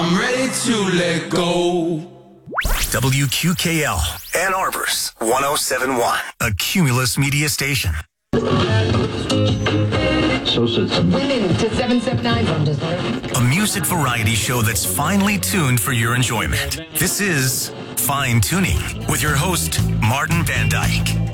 I'm ready to let go. WQKL, Ann Arbor's 1071, a Cumulus media station. Women to 779 from Deserve. A music variety show that's finely tuned for your enjoyment. This is Fine Tuning with your host, Martin Van Dyke.